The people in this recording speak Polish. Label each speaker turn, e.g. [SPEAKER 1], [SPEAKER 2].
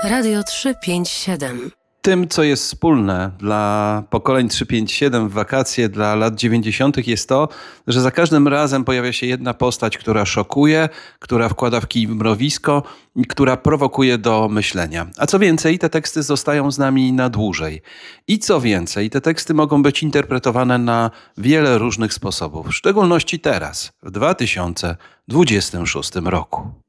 [SPEAKER 1] Radio 357.
[SPEAKER 2] Tym, co jest wspólne dla pokoleń 3-5-7 w wakacje dla lat 90. jest to, że za każdym razem pojawia się jedna postać, która szokuje, która wkłada w kij w mrowisko i która prowokuje do myślenia. A co więcej, te teksty zostają z nami na dłużej. I co więcej, te teksty mogą być interpretowane na wiele różnych sposobów, w szczególności teraz, w 2026 roku.